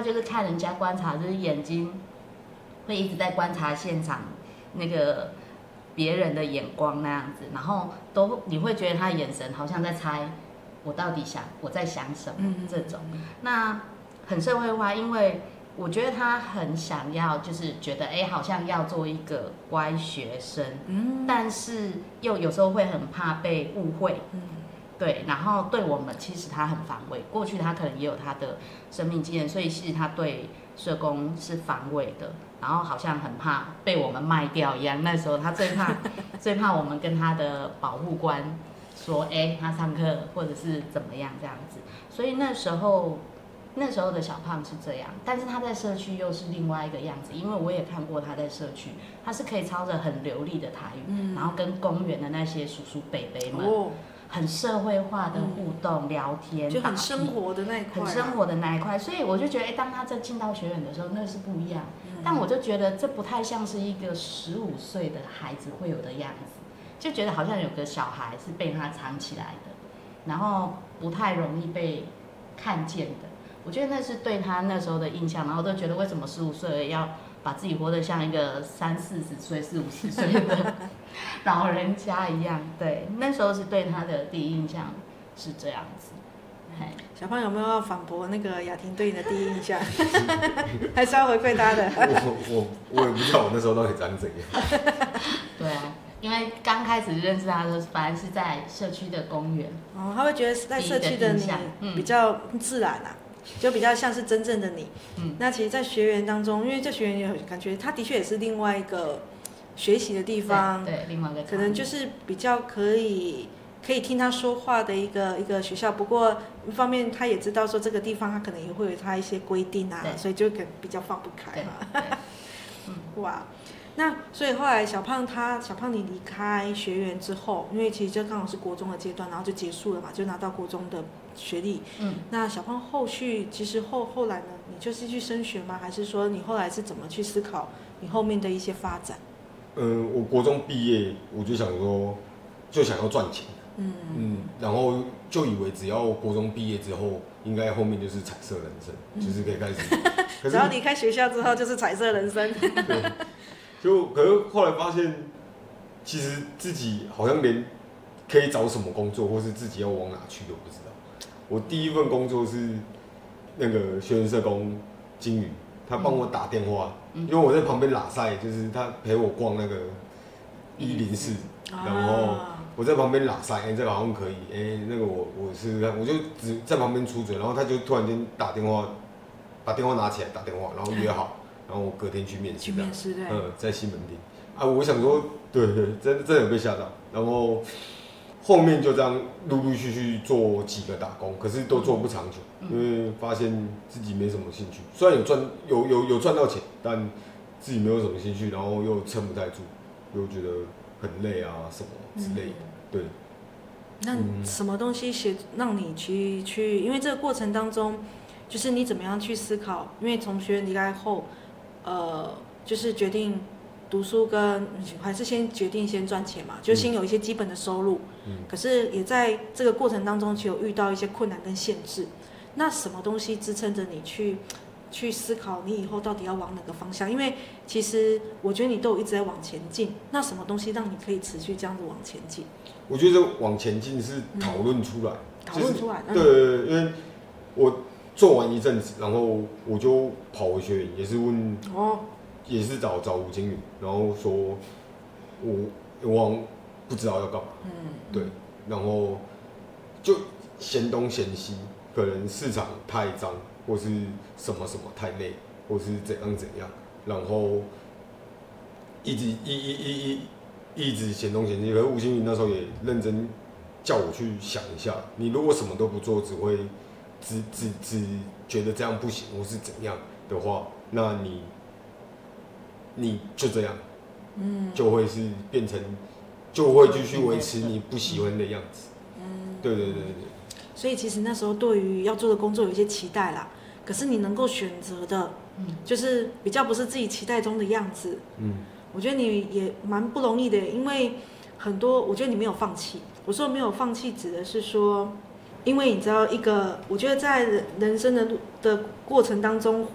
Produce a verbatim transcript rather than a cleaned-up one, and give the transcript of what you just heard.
就是看人家观察，就是眼睛会一直在观察现场那个别人的眼光那样子，然后都你会觉得他的眼神好像在猜我到底想我在想什么、嗯、这种，那很社会化，因为我觉得他很想要，就是觉得哎，好像要做一个乖学生，嗯，但是又有时候会很怕被误会，嗯，对，然后对我们其实他很防卫，过去他可能也有他的生命经验，所以其实他对社工是防卫的，然后好像很怕被我们卖掉一样。那时候他最怕最怕我们跟他的保护官说，哎，他上课或者是怎么样这样子，所以那时候。那时候的小胖是这样，但是他在社区又是另外一个样子，因为我也看过他在社区，他是可以操着很流利的台语，嗯、然后跟公园的那些叔叔伯伯们、哦、很社会化的互动、嗯、聊天， 就很生活的那一块、啊， 很生活的那一块，所以我就觉得，哎，当他在进到学院的时候，那是不一样、嗯，但我就觉得这不太像是一个十五岁的孩子会有的样子，就觉得好像有个小孩是被他藏起来的，然后不太容易被看见的。我觉得那是对他那时候的印象，然后都觉得为什么十五岁要把自己活得像一个三四十岁、四五十岁的老人家一样？对，那时候是对他的第一印象是这样子。 小胖有没有要反驳那个雅婷对你的第一印象？还是要回馈他的？ 我我我也不知道我那时候到底长怎样。 对啊。因为刚开始认识他的时候，反而是在社区的公园。 哦，他会觉得在社区的你比较自然啊。就比较像是真正的你，嗯，那其实，在学员当中，因为这学员也感觉他的确也是另外一个学习的地方， 对，对另外一个可能就是比较可以可以听他说话的一个一个学校。不过一方面他也知道说这个地方他可能也会有他一些规定啊，所以就可能比较放不开嘛。嗯，哇，那所以后来小胖他小胖你离开学员之后，因为其实就刚好是国中的阶段，然后就结束了嘛，就拿到国中的学历。嗯，那小胖后续其实后后来呢，你就是去升学吗？还是说你后来是怎么去思考你后面的一些发展？ 嗯，我国中毕业，我就想说，就想要赚钱。嗯嗯，然后就以为只要国中毕业之后，应该后面就是彩色人生，嗯、就是可以开始。 只要离开学校之后，就是彩色人生。 对，就可是后来发现，其实自己好像连可以找什么工作，或是自己要往哪去都不知道。我第一份工作是那个学员社工金宇，他帮我打电话，嗯、因为我在旁边拉塞，就是他陪我逛那个一零四，然后我在旁边拉塞，哎、欸，这个好像可以，哎、欸，那个我我试试看，我就只在旁边出嘴，然后他就突然间打电话，把电话拿起来打电话，然后约好，然后我隔天去面试， 去面试对， 嗯，在西门町啊，我想说，对对，真真的有被吓到，然后。后面就这样陆陆续续做几个打工，可是都做不长久，嗯、因为发现自己没什么兴趣。虽然有赚有有有赚到钱，但自己没有什么兴趣，然后又撑不太住，又觉得很累啊什么之类的。嗯、对。 那什么东西协让你去去？因为这个过程当中，就是你怎么样去思考？因为从学院离开后，呃，就是决定。读书跟还是先决定先赚钱嘛，就先有一些基本的收入。嗯、可是也在这个过程当中，其实有遇到一些困难跟限制。那什么东西支撑着你去去思考你以后到底要往哪个方向？因为其实我觉得你都有一直在往前进。那什么东西让你可以持续这样子往前进？ 我觉得往前进是讨论出来， 讨论、嗯、出来。 对对对，因为我做完一阵子，然后我就跑回学院，也是问哦。也是找找吴经理，然后说我我不知道要干嘛，嗯，对，然后就嫌东嫌西，可能市场太脏，或是什么什么太累，或是怎样怎样，然后一直一一一一一直嫌东嫌西。可是吴经理那时候也认真叫我去想一下，你如果什么都不做，只会只只只觉得这样不行，或是怎样的话，那你。你就这样，嗯，就会是变成，就会继续维持你不喜欢的样子，嗯，对对对对。 所以其实那时候对于要做的工作有一些期待啦，可是你能够选择的，嗯，就是比较不是自己期待中的样子，嗯，我觉得你也蛮不容易的，因为很多，我觉得你没有放弃。我说没有放弃，指的是说，因为你知道一个，我觉得在人生的的过程当中。